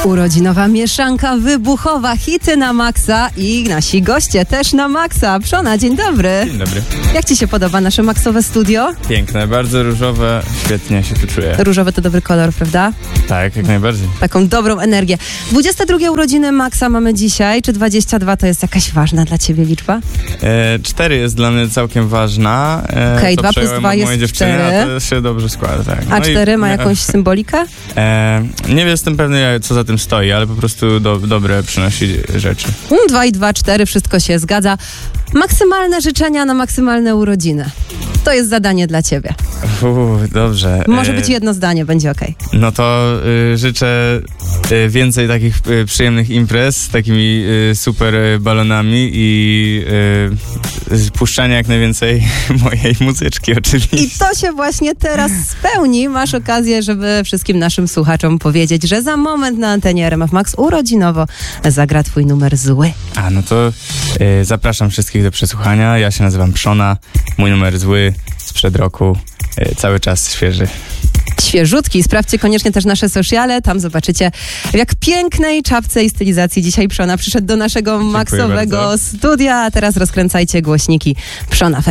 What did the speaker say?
Urodzinowa mieszanka wybuchowa, hity na maksa i nasi goście też na maksa. Przona, dzień dobry. Dzień dobry. Jak ci się podoba nasze maksowe studio? Piękne, bardzo różowe, świetnie się tu czuję. Różowy to dobry kolor, prawda? Tak, jak najbardziej. Taką dobrą energię. 22 urodziny maksa mamy dzisiaj. Czy 22 to jest jakaś ważna dla ciebie liczba? 4 jest dla mnie całkiem ważna. Okej, To 2 plus przejąłem 2 od jest mojej dziewczyny, 4. a to się dobrze składa, tak. A No 4 ma jakąś symbolikę? Nie jestem pewny, co za tym stoi, ale po prostu dobre przynosi rzeczy. 2 i 2, 4, wszystko się zgadza. Maksymalne życzenia na maksymalne urodziny. To jest zadanie dla ciebie. Dobrze. Może być jedno zdanie, będzie okej. No to życzę więcej takich przyjemnych imprez z takimi super balonami i puszczania jak najwięcej mojej muzyczki oczywiście. I to się właśnie teraz spełni. Masz okazję, żeby wszystkim naszym słuchaczom powiedzieć, że za moment na antenie RMF Max urodzinowo zagra twój numer zły. A no to zapraszam wszystkich do przesłuchania. Ja się nazywam Przona. Mój numer zły sprzed roku. Cały czas świeży. Świeżutki. Sprawdźcie koniecznie też nasze sociale. Tam zobaczycie, w jak pięknej czapce i stylizacji dzisiaj Przona przyszedł do naszego maksowego bardzo. studia. A teraz rozkręcajcie głośniki. Przona FM.